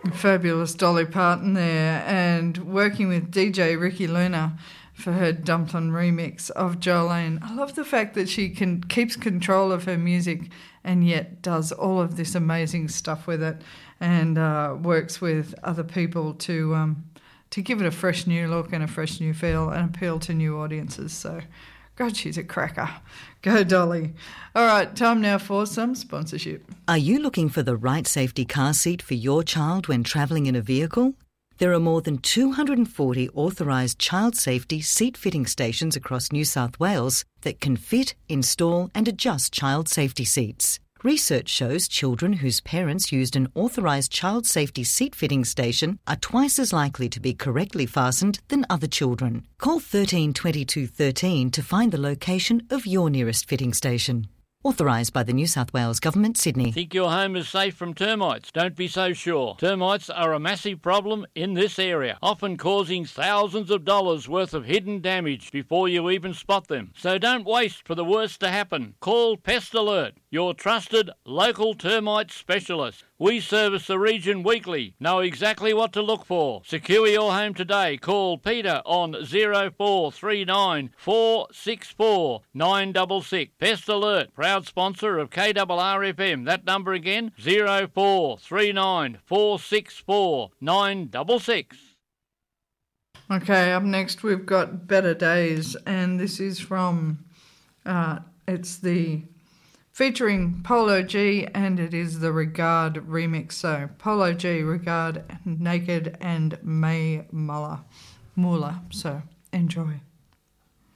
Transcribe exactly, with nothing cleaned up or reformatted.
Fabulous Dolly Parton there, and working with D J Ricky Luna for her Dumplin' remix of Jolene. I love the fact that she can keeps control of her music and yet does all of this amazing stuff with it, and uh, works with other people to um, to give it a fresh new look and a fresh new feel and appeal to new audiences. So, God, she's a cracker. Go, Dolly. All right, time now for some sponsorship. Are you looking for the right safety car seat for your child when travelling in a vehicle? There are more than two hundred forty authorised child safety seat fitting stations across New South Wales that can fit, install and adjust child safety seats. Research shows children whose parents used an authorised child safety seat fitting station are twice as likely to be correctly fastened than other children. Call thirteen twenty-two thirteen to find the location of your nearest fitting station. Authorised by the New South Wales Government, Sydney. Think your home is safe from termites? Don't be so sure. Termites are a massive problem in this area, often causing thousands of dollars worth of hidden damage before you even spot them. So don't waste for the worst to happen. Call Pest Alert, your trusted local termite specialist. We service the region weekly. Know exactly what to look for. Secure your home today. Call Peter on zero four three nine four six four nine six six. Pest Alert, proud sponsor of K R R F M. That number again, zero four three nine four six four nine six six. Okay, up next we've got Better Days, and this is from, uh, it's the... featuring Polo G, and it is the Regard remix. So Polo G, Regard, Naked and May Muller. Muller. So enjoy.